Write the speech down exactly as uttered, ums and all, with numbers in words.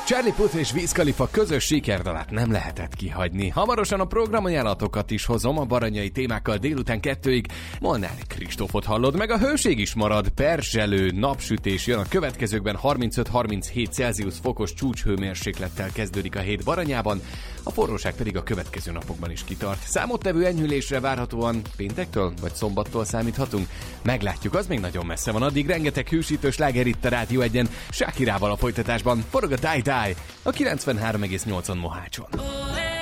Charlie Puth és Wiz Khalifa közös sikerdalát nem lehetett kihagyni. Hamarosan a programajánlatokat is hozom a baranyai témákkal délután kettőig. Molnár Kristófot hallod, meg a hőség is marad. Perzselő napsütés jön a következőkben, harmincöt-harminchét Celsius fokos csúcshőmérséklettel kezdődik a hét Baranyában, a forróság pedig a következő napokban is kitart. Számottevő enyhülésre várhatóan péntektől vagy szombattól számíthatunk. Meglátjuk, az még nagyon messze van, addig rengeteg hűsítő sláger itt a Rádió egyen, Shakirával a folytatásban. Forog a Die Die a kilencvenhárom egész nyolcon Mohácson.